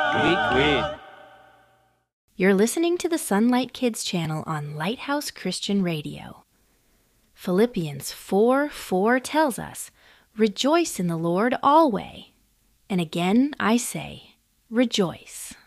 Tweet. You're listening to the Sunlight Kids channel on Lighthouse Christian Radio. Philippians 4:4 tells us, "Rejoice in the Lord always." And again I say, rejoice.